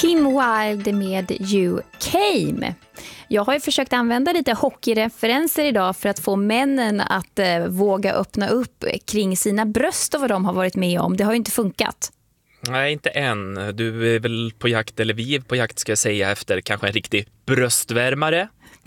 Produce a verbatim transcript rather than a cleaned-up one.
Kim Wilde med You Came. Jag har ju försökt använda lite hockeyreferenser idag för att få männen att eh, våga öppna upp kring sina bröst och vad de har varit med om. Det har ju inte funkat. Nej, inte än. Du är väl på jakt, eller vi är på jakt ska jag säga, efter kanske en riktig bröstvärmare.